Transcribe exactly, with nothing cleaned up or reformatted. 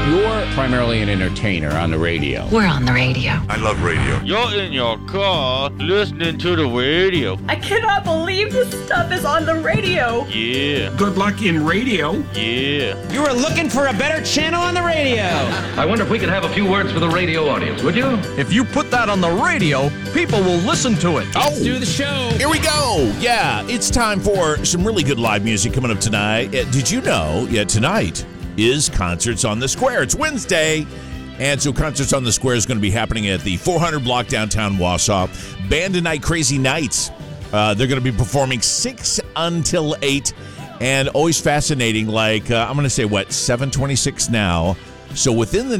You're primarily an entertainer on the radio. We're on the radio. I love radio. You're in your car listening to the radio. I cannot believe this stuff is on the radio. Yeah. Good luck in radio. Yeah. You were looking for a better channel on the radio. I wonder if we could have a few words for the radio audience, would you? If you put that on the radio, people will listen to it. Oh, Let's do the show. Here we go. Yeah, it's time for some really good live music coming up tonight. Uh, did you know, yeah, tonight is Concerts on the Square. It's Wednesday, and so Concerts on the Square is going to be happening at the four hundred block downtown Wausau. Band Tonight Crazy Nights. Uh, they're going to be performing six until eight, and always fascinating, like, uh, I'm going to say, what, seven twenty-six now. So within the